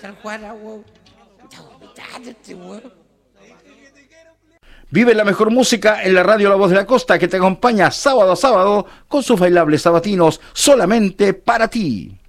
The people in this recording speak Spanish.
dejar jugar a huevo. Este huevo. Vive la mejor música en la radio La Voz de la Costa, que te acompaña sábado a sábado con sus bailables sabatinos solamente para ti.